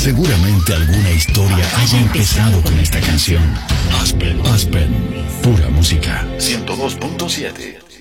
Seguramente alguna historia haya empezado con esta canción. Aspen, pura música. 102.7.